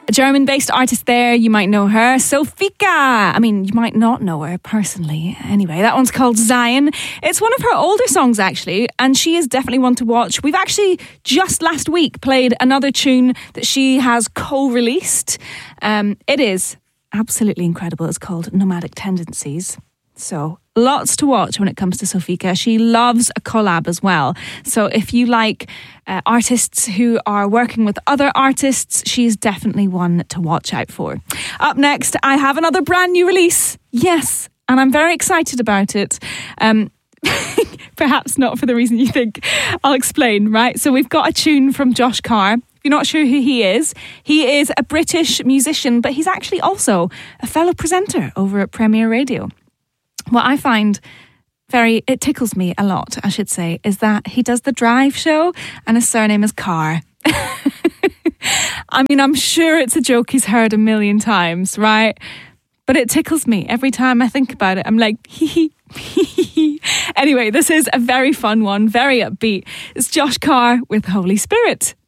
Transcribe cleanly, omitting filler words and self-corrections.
A German-based artist there, you might know her, Sofika. I mean, you might not know her personally. Anyway, that one's called Zion. It's one of her older songs, actually, and she is definitely one to watch. We've actually just last week played another tune that she has co-released. It is absolutely incredible. It's called Nomadic Tendencies. So lots to watch when it comes to Sofika. She loves a collab as well. So if you like artists who are working with other artists, she's definitely one to watch out for. Up next, I have another brand new release. Yes, and I'm very excited about it. Perhaps not for the reason you think. I'll explain, right? So we've got a tune from Josh Carr. If you're not sure who he is a British musician, but he's actually also a fellow presenter over at Premier Radio. What I find it tickles me a lot, I should say, is that he does the Drive show and his surname is Carr. I mean, I'm sure it's a joke he's heard a million times, right? But it tickles me every time I think about it. I'm like, hee hee. Anyway, this is a very fun one, very upbeat. It's Josh Carr with Holy Spirit.